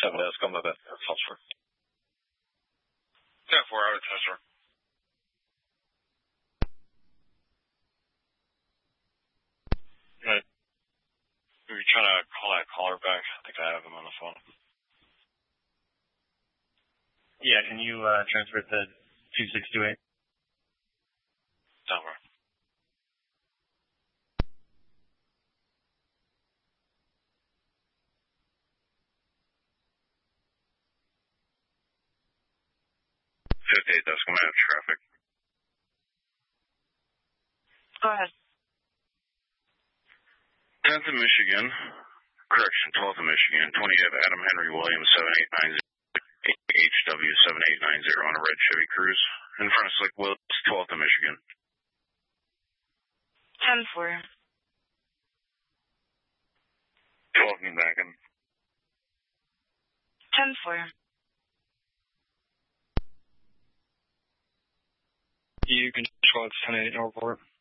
7 Dallas, kom naar de Gasver. Yeah, 4 out of Tesla. Right. Are you trying to call that caller back? I think I have him on the phone. Yeah, can you transfer it to 2628? Over. That's coming out of traffic. Go ahead. 10th of Michigan. Correction, 12th of Michigan. 20th Adam Henry Williams 7890 HW 7890 on a red Chevy Cruise. In front of Slick Willis, 12th of Michigan. 10-4. 12 me back in. 10-4. You can control it's 10-8 Northport.